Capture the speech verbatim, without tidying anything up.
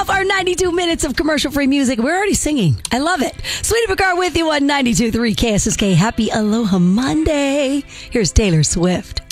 off our ninety-two minutes of commercial-free music. We're already singing. I love it. Sweetie Picard with you on ninety-two point three K S S K. Happy Aloha Monday. Here's Taylor Swift.